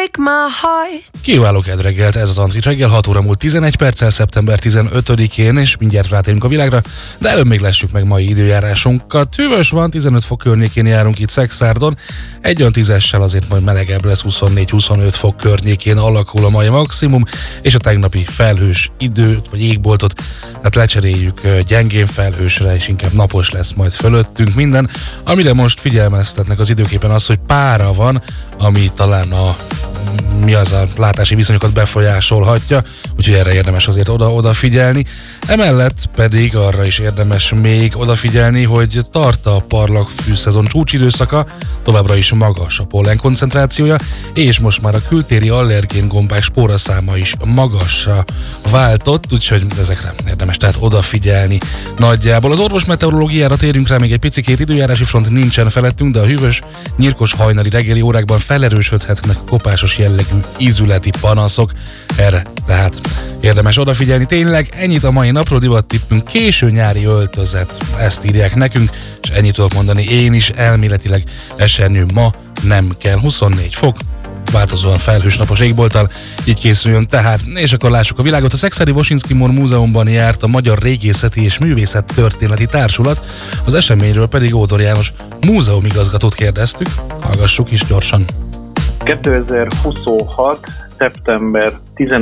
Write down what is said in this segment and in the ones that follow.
break my heart. Kiváló kedreggelt, ez az Antrit reggel, 6 óra múlt 11 perccel, szeptember 15-én, és mindjárt rátérünk a világra, de előbb még lássuk meg mai időjárásunkat. Hűvös van, 15 fok környékén járunk itt Szekszárdon, egy olyan 10-essel azért majd melegebb lesz, 24-25 fok környékén alakul a mai maximum, és a tegnapi felhős időt, vagy égboltot, hát lecseréljük gyengén felhősre, és inkább napos lesz majd fölöttünk minden. Amire most figyelmeztetnek az időképen az, hogy pára van, ami talán a látási viszonyokat befolyásolhatja, úgyhogy erre érdemes azért odafigyelni. Emellett pedig arra is érdemes még odafigyelni, hogy tart a parlagfű-szezon csúcsidőszaka, továbbra is magas a pollen koncentrációja, és most már a kültéri allergéngombák spóraszáma is magasra váltott, úgyhogy ezekre érdemes tehát odafigyelni nagyjából. Az orvosmeteorológiára térünk rá még egy picikét, időjárási front nincsen felettünk, de a hűvös, nyírkos hajnali reggeli órákban felerősödhetnek kopásos jellegű ízületi panaszok. Erre tehát érdemes odafigyelni. Tényleg ennyit a mai napról, divattippünk késő nyári öltözet, ezt írják nekünk, és ennyit tudok mondani én is, elméletileg esernyő ma nem kell. 24 fok, változóan felhős napos égbolttal, így készüljön tehát. És akkor lássuk a világot. A Szekszári Wosinski Mor Múzeumban járt a Magyar Régészeti és Művészettörténeti Társulat, az eseményről pedig Ódor János múzeumigazgatót kérdeztük. Hallgassuk is gyorsan. 2026. szeptember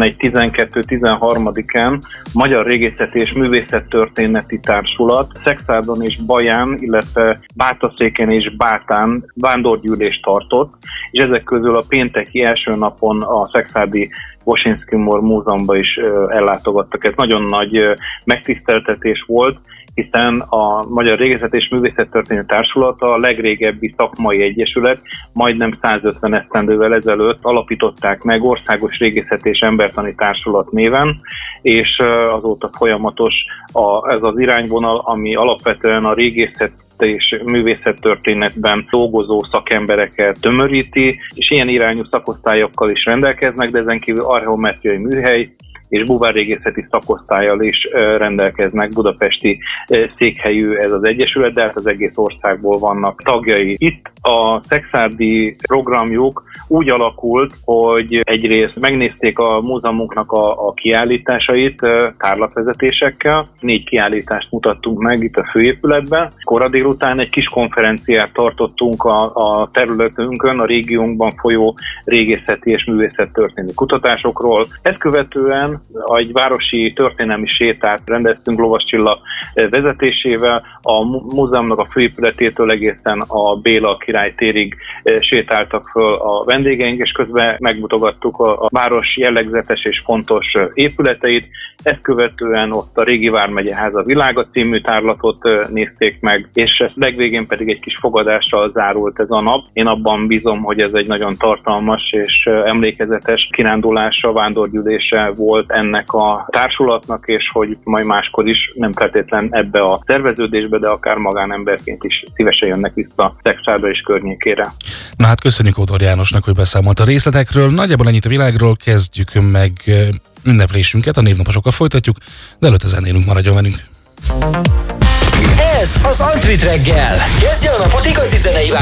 11-12-13-án Magyar Régészeti és Művészettörténeti Társulat Szekszárdon és Baján, illetve Bátaszéken és Bátán vándorgyűlést tartott, és ezek közül a pénteki első napon a Szekszárdi Wosinski Mor Múzeumban is ellátogattak. Ez nagyon nagy megtiszteltetés volt, hiszen a Magyar Régészeti és Művészettörténeti Társulat a legrégebbi szakmai egyesület, majdnem 150 esztendővel ezelőtt alapították meg Országos Régészeti és Embertani Társulat néven, és azóta folyamatos ez az irányvonal, ami alapvetően a régészet és művészettörténetben dolgozó szakembereket tömöríti, és ilyen irányú szakosztályokkal is rendelkeznek, de ezen kívül archeometriai műhely és búvárrégészeti szakosztállyal is rendelkeznek. Budapesti székhelyű ez az egyesület, de hát az egész országból vannak tagjai. Itt a szekszárdi programjuk úgy alakult, hogy egyrészt megnézték a múzeumunknak a kiállításait tárlatvezetésekkel. 4 kiállítást mutattunk meg itt a főépületben. Kora délután egy kis konferenciát tartottunk a területünkön, a régiónkban folyó régészeti és művészettörténeti kutatásokról. Ezt követően egy városi történelmi sétát rendeztünk Lovas Csilla vezetésével, a múzeumnak a főépületétől egészen a Béla Király térig sétáltak föl a vendégeink, és közben megmutogattuk a város jellegzetes és fontos épületeit. Ezt követően ott a Régi Vármegyeháza Világa című tárlatot nézték meg, és legvégén pedig egy kis fogadással zárult ez a nap. Én abban bízom, hogy ez egy nagyon tartalmas és emlékezetes kirándulása, vándorgyűlése volt ennek a társulatnak, és hogy majd máskor is, nem feltétlen ebbe a szerveződésbe, de akár magánemberként is szívesen jönnek vissza Szekszárdra és környékére. Na hát köszönjük Ódor Jánosnak, hogy beszámolt a részletekről. Nagyjából ennyit a világról, kezdjük meg ünneplésünket, a névnaposokkal folytatjuk, de előtte zenélünk, maradjon velünk. Ez az Antrit reggel. Kezdje a napot igazi zenei